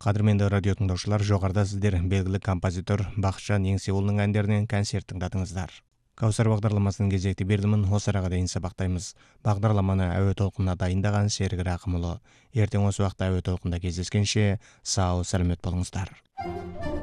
Кадырмендүү радио тыңдаушылар, жогоруда сиздер белгилүү композитор Бакытжан Еңсебулдун әндеринен концерт тыңдадыңыздар. Каусар багдарламасынын кезекти берилимин осы арага дейин сабактайбыз. Багдарламаны Әуе толкунуна дайындаган Серик Ракым уулу. Эртең осы убакта Әуе толкунда кездескенче сау саламат болуңуздар.